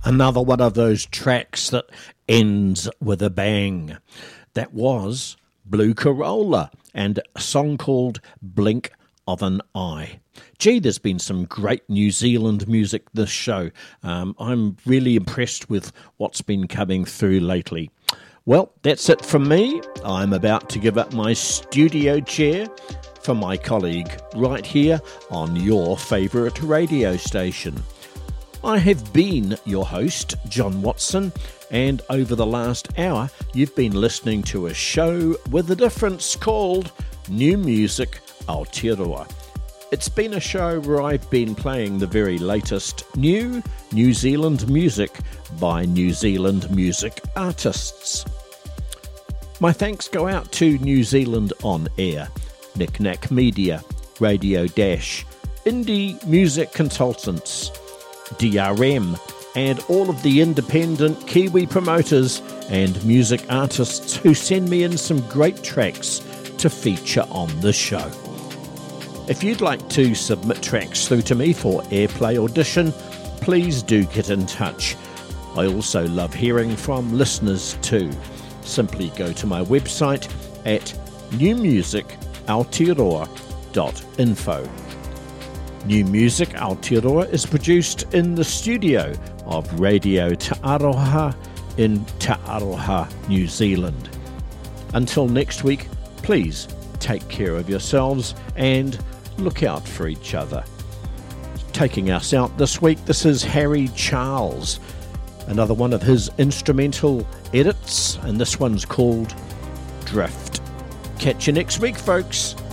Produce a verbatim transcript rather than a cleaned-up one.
Another one of those tracks that ends with a bang. That was Blue Corolla and a song called Blink of an Eye. Gee, there's been some great New Zealand music this show. Um, I'm really impressed with what's been coming through lately. Well, that's it from me. I'm about to give up my studio chair for my colleague right here on your favourite radio station. I have been your host, John Watson, and over the last hour you've been listening to a show with a difference called New Music Aotearoa. It's been a show where I've been playing the very latest new New Zealand music by New Zealand music artists. My thanks go out to New Zealand On Air, Knick Knack Media, Radio Dash, Indie Music Consultants, D R M, and all of the independent Kiwi promoters and music artists who send me in some great tracks to feature on the show. If you'd like to submit tracks through to me for Airplay Audition, please do get in touch. I also love hearing from listeners too. Simply go to my website at new music aotearoa dot info. New Music Aotearoa is produced in the studio of Radio Te Aroha in Te Aroha, New Zealand. Until next week, please take care of yourselves and look out for each other. Taking us out this week, this is Harry Charles, another one of his instrumental edits, and this one's called Drift. Catch you next week, folks.